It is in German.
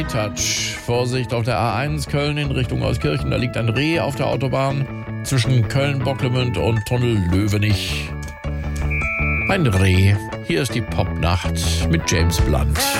Touch. Vorsicht auf der A1 Köln in Richtung Euskirchen. Da liegt ein Reh auf der Autobahn zwischen Köln-Bocklemünd und Tunnel Löwenich. Ein Reh. Hier ist die Popnacht mit James Blunt.